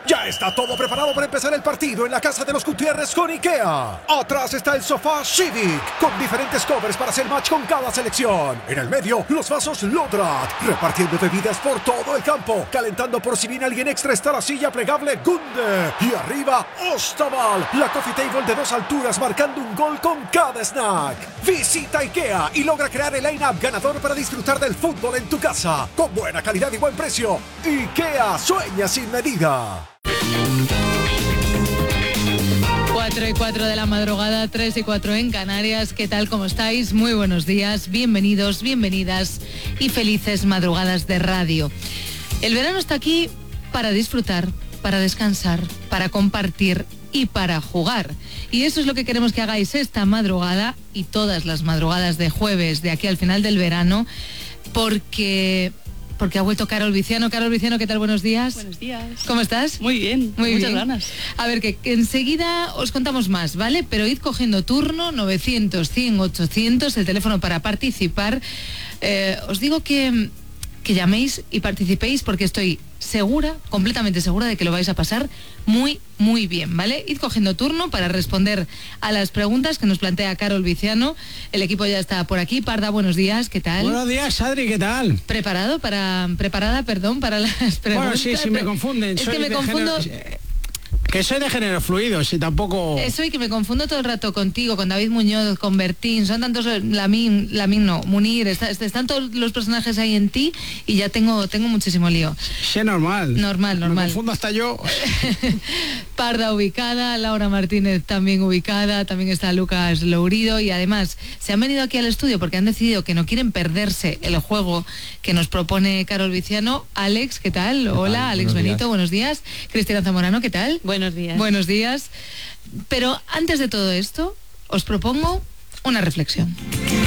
Ya está todo preparado para empezar el partido en la casa de los Gutiérrez con IKEA. Atrás está el sofá Civic, con diferentes covers para hacer match con cada selección. En el medio, los vasos Lodrat, repartiendo bebidas por todo el campo. Calentando por si viene alguien extra está la silla plegable Gunde. Y arriba, Ostaval, la coffee table de 2 alturas marcando un gol con cada snack. Visita IKEA y logra crear el line-up ganador para disfrutar del fútbol en tu casa. Con buena calidad y buen precio. IKEA, sueña sin medida. 4:04 de la madrugada, 3:04 en Canarias. ¿Qué tal? ¿Cómo estáis? Muy buenos días, bienvenidos, bienvenidas y felices madrugadas de radio. El verano está aquí para disfrutar, para descansar, para compartir y para jugar. Y eso es lo que queremos que hagáis esta madrugada y todas las madrugadas de jueves de aquí al final del verano, porque ha vuelto Carol Viciano. Carol Viciano, ¿qué tal? Buenos días. Buenos días. ¿Cómo estás? Muy bien, muy muchas bien. ganas. A ver, que enseguida os contamos más, ¿vale? Pero id cogiendo turno, 900, 100, 800, el teléfono para participar. Os digo que llaméis y participéis porque estoy segura, completamente segura de que lo vais a pasar muy, muy bien, ¿vale? Id cogiendo turno para responder a las preguntas que nos plantea Carol Viciano. El equipo ya está por aquí. Parda, buenos días, ¿qué tal? Buenos días, Adri, ¿qué tal? Preparada para las preguntas. Bueno, sí, me confunden. Es que me confundo... Que soy de género fluido, si tampoco... Eso, y que me confundo todo el rato contigo, con David Muñoz, con Bertín, son tantos, Munir, están todos los personajes ahí en ti y ya tengo muchísimo lío. Sí, normal. Normal. Me confundo hasta yo. Parda ubicada, Laura Martínez también ubicada, también está Lucas Lourido y además se han venido aquí al estudio porque han decidido que no quieren perderse el juego que nos propone Carol Viciano. Alex, ¿qué tal? Hola, Alex Benito, buenos días. Cristina Zamorano, ¿qué tal? Buenos días. Buenos días. Pero antes de todo esto, os propongo una reflexión.